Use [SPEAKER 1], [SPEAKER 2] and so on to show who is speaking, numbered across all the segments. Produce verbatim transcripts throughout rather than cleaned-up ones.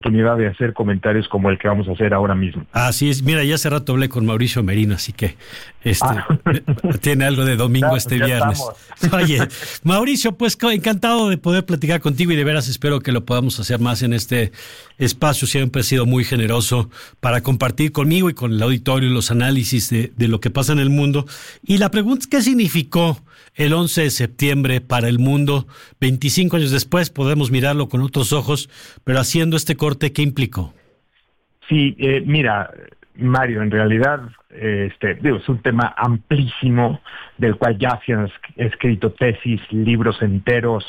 [SPEAKER 1] oportunidad de hacer comentarios como el que vamos a hacer ahora mismo.
[SPEAKER 2] Así es, mira, ya hace rato hablé con Mauricio Merino, así que este ah. tiene algo de domingo claro, este viernes. Estamos. Oye, Mauricio, pues encantado de poder platicar contigo y de veras espero que lo podamos hacer más en este espacio. Siempre he sido muy generoso para compartir conmigo y con el auditorio los análisis de, de lo que pasa en el mundo. Y la pregunta es, ¿qué significó el once de septiembre para el mundo? veinticinco años después podemos mirarlo con otros ojos, pero haciendo este corte, ¿qué implicó?
[SPEAKER 1] Sí, eh, mira, Mario, en realidad eh, este, digo, es un tema amplísimo del cual ya se han escrito tesis, libros enteros.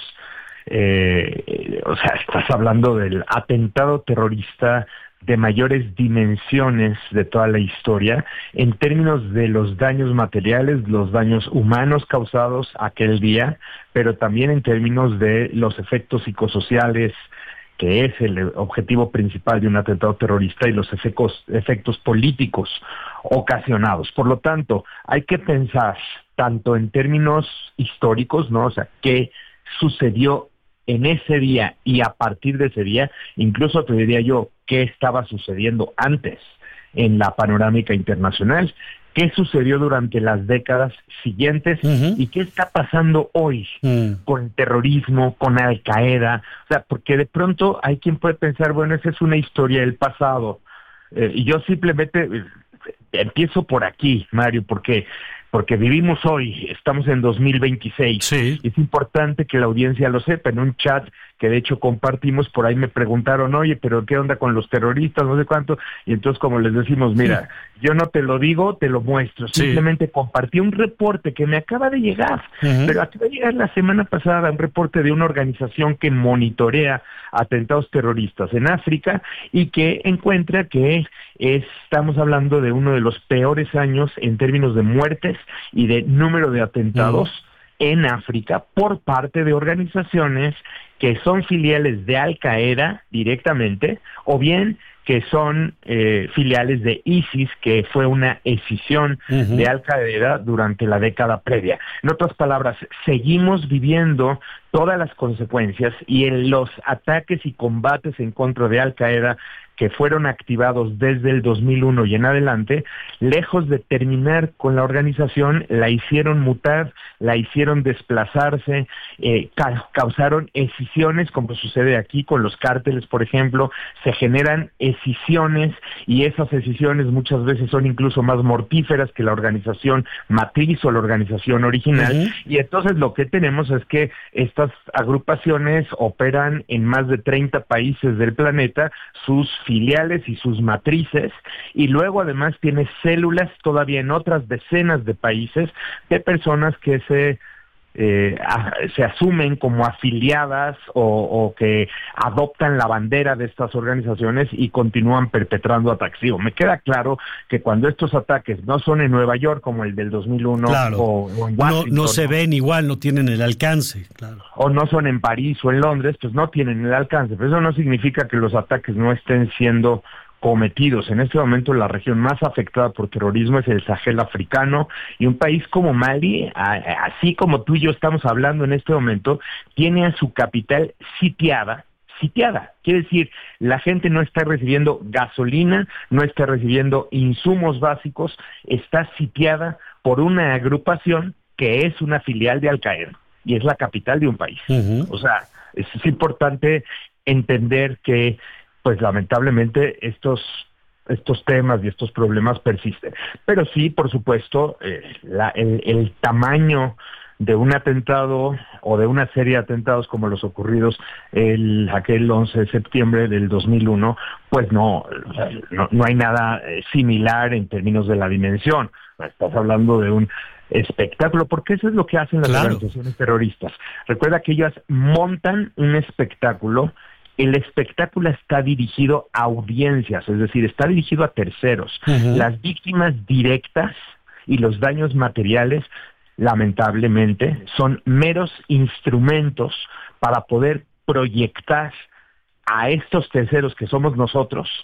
[SPEAKER 1] Eh, o sea, estás hablando del atentado terrorista de mayores dimensiones de toda la historia, en términos de los daños materiales, los daños humanos causados aquel día, pero también en términos de los efectos psicosociales, que es el objetivo principal de un atentado terrorista, y los efectos, efectos políticos ocasionados. Por lo tanto, hay que pensar tanto en términos históricos, ¿no? O sea, qué sucedió en ese día y a partir de ese día, incluso te diría yo, qué estaba sucediendo antes en la panorámica internacional, qué sucedió durante las décadas siguientes uh-huh. y qué está pasando hoy uh-huh. con el terrorismo, con Al Qaeda. O sea, porque de pronto hay quien puede pensar, bueno, esa es una historia del pasado. Eh, y yo simplemente eh, empiezo por aquí, Mario, porque porque vivimos hoy, estamos en dos mil veintiséis, sí. Es importante que la audiencia lo sepa. En un chat que de hecho compartimos, por ahí me preguntaron, oye, pero ¿qué onda con los terroristas? No sé cuánto, y entonces como les decimos, mira, sí. yo no te lo digo, te lo muestro, sí. simplemente compartí un reporte que me acaba de llegar, uh-huh. pero acaba de llegar la semana pasada, un reporte de una organización que monitorea atentados terroristas en África, y que encuentra que es, estamos hablando de uno de los peores años en términos de muertes y de número de atentados uh-huh. en África por parte de organizaciones que son filiales de Al Qaeda directamente, o bien que son eh, filiales de ISIS, que fue una escisión uh-huh. de Al Qaeda durante la década previa. En otras palabras, seguimos viviendo todas las consecuencias, y en los ataques y combates en contra de Al Qaeda que fueron activados desde el dos mil uno y en adelante, lejos de terminar con la organización, la hicieron mutar, la hicieron desplazarse, eh, ca- causaron escisiones, como sucede aquí con los cárteles, por ejemplo. Se generan escisiones, y esas escisiones muchas veces son incluso más mortíferas que la organización matriz o la organización original, uh-huh. y entonces lo que tenemos es que estas agrupaciones operan en más de treinta países del planeta, sus filiales y sus matrices, y luego además tiene células todavía en otras decenas de países de personas que se eh, a, se asumen como afiliadas o, o que adoptan la bandera de estas organizaciones y continúan perpetrando ataques. Digo, me queda claro que cuando estos ataques no son en Nueva York como el del dos mil uno,
[SPEAKER 2] claro.
[SPEAKER 1] o, o en Washington,
[SPEAKER 2] no, no se ven igual, no tienen el alcance, claro.
[SPEAKER 1] o no son en París o en Londres, pues no tienen el alcance, pero eso no significa que los ataques no estén siendo cometidos. En este momento la región más afectada por terrorismo es el Sahel africano, y un país como Mali, a, así como tú y yo estamos hablando en este momento, tiene a su capital sitiada, sitiada. Quiere decir, la gente no está recibiendo gasolina, no está recibiendo insumos básicos, está sitiada por una agrupación que es una filial de Al Qaeda, y es la capital de un país. Uh-huh. O sea, es, es importante entender que pues lamentablemente estos estos temas y estos problemas persisten. Pero sí, por supuesto, eh, la, el, el tamaño de un atentado o de una serie de atentados como los ocurridos el aquel once de septiembre del dos mil uno, pues no, no, no hay nada similar en términos de la dimensión. Estás hablando de un espectáculo, porque eso es lo que hacen las claro. organizaciones terroristas. Recuerda que ellas montan un espectáculo. El espectáculo está dirigido a audiencias, es decir, está dirigido a terceros. Uh-huh. Las víctimas directas y los daños materiales, lamentablemente, son meros instrumentos para poder proyectar a estos terceros, que somos nosotros,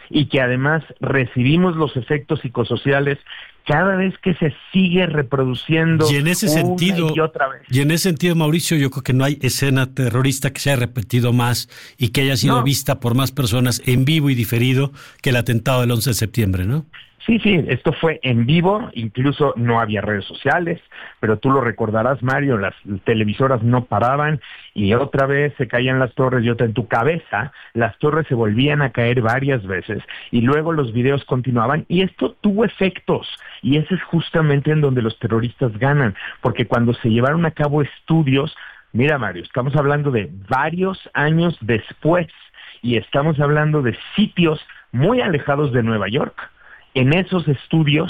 [SPEAKER 1] y que además recibimos los efectos psicosociales cada vez que se sigue reproduciendo
[SPEAKER 2] y en ese
[SPEAKER 1] una
[SPEAKER 2] sentido,
[SPEAKER 1] y otra vez.
[SPEAKER 2] Y en ese sentido, Mauricio, yo creo que no hay escena terrorista que se haya repetido más y que haya sido
[SPEAKER 1] No.
[SPEAKER 2] vista por más personas en vivo y diferido que el atentado del once de septiembre, ¿no?
[SPEAKER 1] Sí, sí, esto fue en vivo, incluso no había redes sociales, pero tú lo recordarás, Mario, las televisoras no paraban y otra vez se caían las torres y otra en tu cabeza, las torres se volvían a caer varias veces y luego los videos continuaban y esto tuvo efectos y ese es justamente en donde los terroristas ganan, porque cuando se llevaron a cabo estudios, mira Mario, estamos hablando de varios años después y estamos hablando de sitios muy alejados de Nueva York. En esos estudios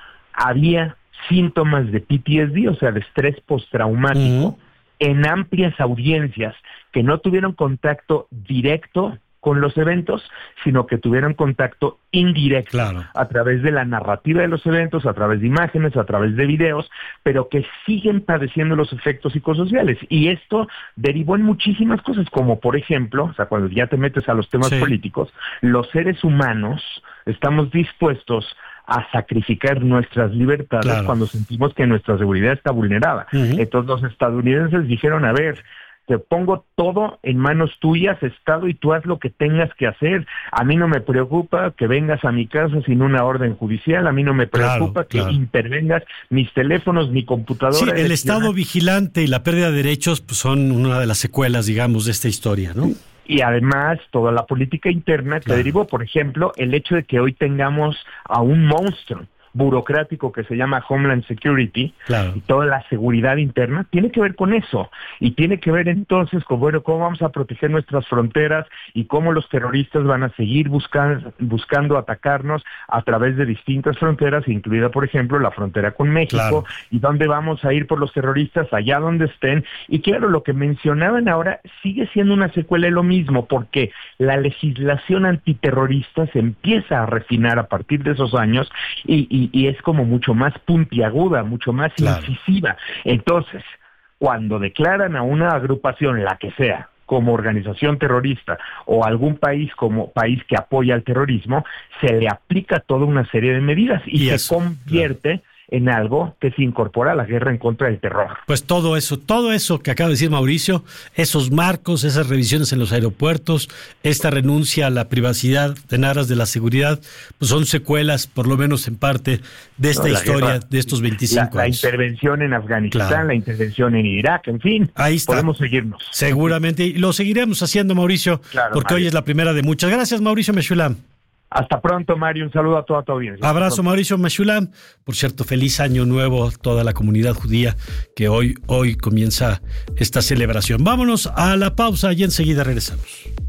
[SPEAKER 1] había síntomas de P T S D, o sea, de estrés postraumático, uh-huh. en amplias audiencias que no tuvieron contacto directo con los eventos, sino que tuvieron contacto indirecto
[SPEAKER 2] claro.
[SPEAKER 1] a través de la narrativa de los eventos, a través de imágenes, a través de videos, pero que siguen padeciendo los efectos psicosociales. Y esto derivó en muchísimas cosas, como por ejemplo, o sea, cuando ya te metes a los temas sí. políticos, los seres humanos estamos dispuestos a sacrificar nuestras libertades claro. cuando sentimos que nuestra seguridad está vulnerada. Uh-huh. Entonces los estadounidenses dijeron, a ver, te pongo todo en manos tuyas, Estado, y tú haz lo que tengas que hacer. A mí no me preocupa que vengas a mi casa sin una orden judicial, a mí no me preocupa claro, que claro. intervengas mis teléfonos, mi computadora.
[SPEAKER 2] Sí, el Estado vigilante y la pérdida de derechos pues, son una de las secuelas, digamos, de esta historia, ¿no?
[SPEAKER 1] Y además, toda la política interna que claro. derivó, por ejemplo, el hecho de que hoy tengamos a un monstruo burocrático que se llama Homeland Security
[SPEAKER 2] claro.
[SPEAKER 1] y toda la seguridad interna tiene que ver con eso y tiene que ver entonces con bueno, cómo vamos a proteger nuestras fronteras y cómo los terroristas van a seguir buscando, buscando atacarnos a través de distintas fronteras, incluida por ejemplo la frontera con México
[SPEAKER 2] claro.
[SPEAKER 1] y dónde vamos a ir por los terroristas allá donde estén. Y claro, lo que mencionaban ahora sigue siendo una secuela de lo mismo, porque la legislación antiterrorista se empieza a refinar a partir de esos años y, y Y, y es como mucho más puntiaguda, mucho más claro. incisiva. Entonces, cuando declaran a una agrupación, la que sea, como organización terrorista o algún país como país que apoya el terrorismo, se le aplica toda una serie de medidas y, y se eso, convierte claro. en algo que se incorpora a la guerra en contra del terror.
[SPEAKER 2] Pues todo eso, todo eso que acaba de decir Mauricio, esos marcos, esas revisiones en los aeropuertos, esta renuncia a la privacidad en aras de la seguridad, pues son secuelas, por lo menos en parte, de esta no, historia guerra, de estos veinticinco
[SPEAKER 1] la,
[SPEAKER 2] años.
[SPEAKER 1] La intervención en Afganistán, claro. la intervención en Irak, en fin,
[SPEAKER 2] ahí está.
[SPEAKER 1] Podemos seguirnos.
[SPEAKER 2] Seguramente, y lo seguiremos haciendo, Mauricio,
[SPEAKER 1] claro,
[SPEAKER 2] porque
[SPEAKER 1] Mario.
[SPEAKER 2] Hoy es la primera de muchas. Gracias, Mauricio Meshulam.
[SPEAKER 1] Hasta pronto, Mario. Un saludo a toda tu audiencia.
[SPEAKER 2] Abrazo, Mauricio Meshulam. Por cierto, feliz año nuevo a toda la comunidad judía que hoy, hoy comienza esta celebración. Vámonos a la pausa y enseguida regresamos.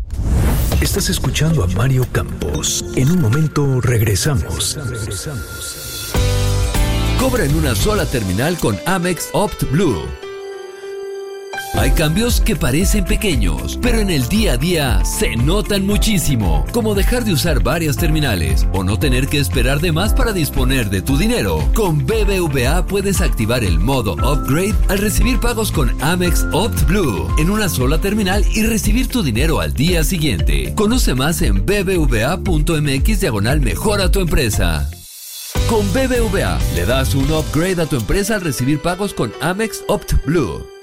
[SPEAKER 3] Estás escuchando a Mario Campos. En un momento regresamos.
[SPEAKER 4] regresamos. Cobra en una sola terminal con Amex Opt Blue. Hay cambios que parecen pequeños, pero en el día a día se notan muchísimo, como dejar de usar varias terminales o no tener que esperar de más para disponer de tu dinero. Con B B V A puedes activar el modo Upgrade al recibir pagos con Amex Opt Blue en una sola terminal y recibir tu dinero al día siguiente. Conoce más en bbva.mx diagonal mejora tu empresa. Con B B V A le das un upgrade a tu empresa al recibir pagos con Amex Opt Blue.